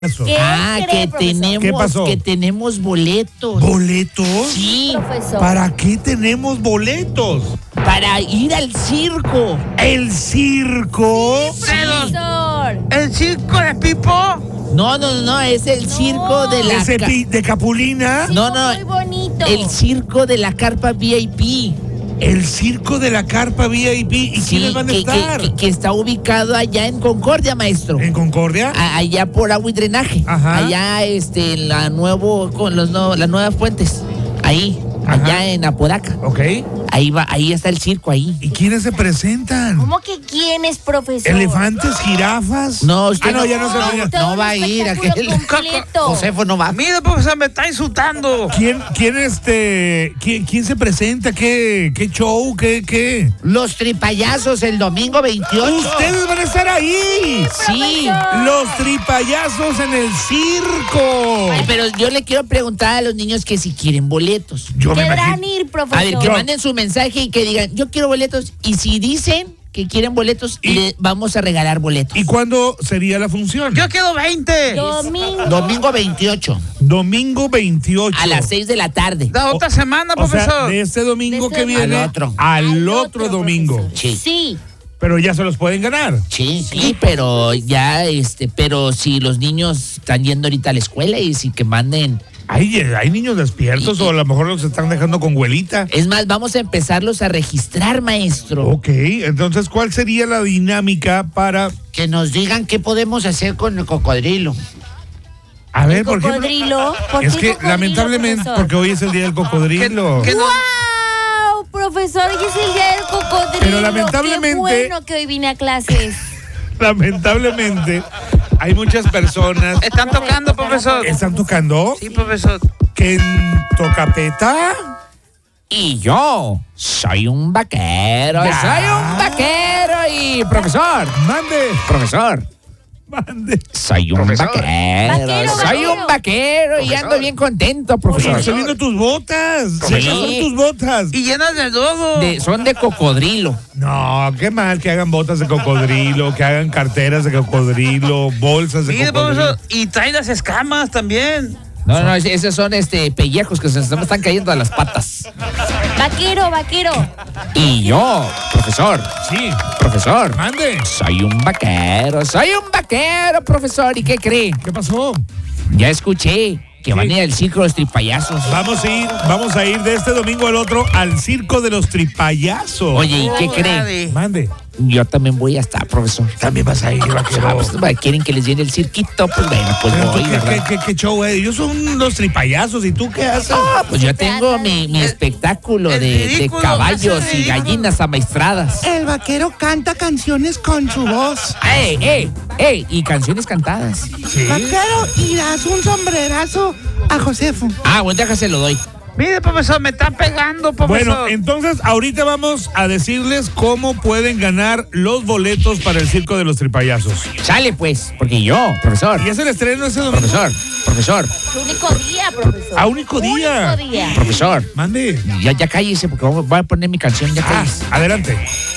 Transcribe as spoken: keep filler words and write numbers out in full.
¿Qué Ah, cree, que profesor? tenemos, ¿Qué pasó? que tenemos boletos. ¿Boletos? Sí, Profesor. ¿Para qué tenemos boletos? para ir al circo. ¿El circo? Profesor. ¿El circo de Pipo? No, no, no, no, es el circo de la ¿Ese ca- pi- de Capulina? No, no, Muy bonito. el circo de la carpa V I P. ¿El circo de la carpa V I P? ¿Y Sí, quiénes van a que, estar? que- que- que está ubicado allá en Concordia, maestro. ¿En Concordia? A- allá por agua y drenaje. Ajá. Allá, este, en la nuevo, con los no- las nuevas fuentes. Ahí, Ajá. allá en Apodaca. Ok. Ahí va, ahí está el circo ahí. ¿Y quiénes se presentan? ¿Cómo que quién es, profesor? ¿Elefantes, jirafas? No, usted Ah, no, no- ya no se no, ríe. Todo no va a un ir espectáculo aquel. completo. Josefo no va. Mire, profesor, me está insultando. ¿Quién, quién, este, quién, quién se presenta? ¿Qué, qué show? ¿Qué, qué? Los tripayazos el domingo veintiocho. ¡Ustedes van a estar ahí! Sí. ¡Los tripayazos en el circo! Ay, pero yo le quiero preguntar a los niños que si quieren boletos. Yo me Deberán imagino. ir, profesor. A ver, que manden su mensaje y que digan, yo quiero boletos. Y si dicen que quieren boletos, Y- le vamos a regalar boletos. ¿Y cuándo sería la función? Yo quiero veinte. Domingo. Domingo veintiocho, Domingo veintiocho. a las seis de la tarde. La otra semana, O sea, profesor. de este domingo De que este viene Al otro. al otro domingo. profesor. Sí. Sí. Pero ya se los pueden ganar. Sí, sí, pero ya, este, pero si los niños están yendo ahorita a la escuela y si que manden. Hay, hay niños despiertos Y- o a lo mejor los están dejando con huelita. Es más, vamos a empezarlos a registrar, maestro. Ok, entonces, ¿cuál sería la dinámica para... Que nos digan qué podemos hacer con el cocodrilo. A ver, ¿El por ejemplo... cocodrilo? ¿Por Es qué que cocodrilo, lamentablemente, profesor? porque hoy es el día del cocodrilo. Que- que no- ¡Wow! Profesor, hoy es el día del cocodrilo. Pero lamentablemente- Qué bueno que hoy vine a clases. Lamentablemente, hay muchas personas ¿Están tocando, profesor? están tocando Sí, profesor. que en Tocapeta... Y yo soy un vaquero, Ya. soy un vaquero y profesor, Mande, profesor, mande. soy un Profesor. vaquero, Vaquero, soy vaquero. un vaquero y ando bien contento, profesor. Estoy viendo tus botas. Sí. ¿Qué son tus botas? Y llenas de lodo. De- son de cocodrilo. No, qué mal que hagan botas de cocodrilo, que hagan carteras de cocodrilo, bolsas de Mire, cocodrilo. profesor. Y trae las escamas también. No, no, es- esos son este pellejos que se me están cayendo a las patas. Vaquero, vaquero. Y yo, profesor, Sí, profesor, mande. soy un vaquero, soy un vaquero, profesor. ¿Y qué cree? ¿Qué pasó? Ya escuché que van a ir al circo de los tripayazos. Vamos a ir, vamos a ir de este domingo al otro al circo de los tripayazos. Oye, ¿y qué cree? Órale. Mande. Yo también voy a estar, profesor. También vas a ir, Ah, vaquero. pues, bueno, quieren que les llene el cirquito, pues bueno, pues Pero tú, voy, ¿qué, ¿verdad? qué, qué, qué show es? Ellos son los tripayazos. ¿Y tú qué haces? Ah, pues yo tengo trata mi, mi El- espectáculo el de, de ridículo, caballos hace y ridículo. gallinas amaestradas. El vaquero canta canciones con su voz. ¡Ey, ey, ey! Y canciones cantadas. Sí. Vaquero, y das un sombrerazo a Josefo. Ah, bueno, déjase lo doy. Mire, profesor, me están pegando, profesor. Bueno, entonces ahorita vamos a decirles cómo pueden ganar los boletos para el circo de los tripayazos. Sale, pues, porque yo, profesor, Y es el estreno ese domingo. profesor, profesor, Su único día, profesor. A único día. Único día. profesor. Mande. Ya, ya cállese, porque voy a poner mi canción, ya Ah, cállese. adelante.